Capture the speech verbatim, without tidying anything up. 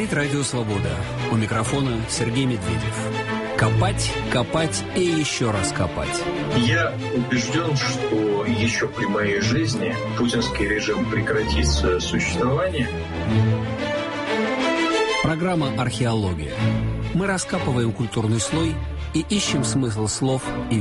Говорит Радио Свобода. У микрофона Сергей Медведев. Копать, копать и еще раз копать. Я убежден, что еще при моей жизни путинский режим прекратит свое существование. Программа «Археология». Мы раскапываем культурный слой и ищем смысл слов и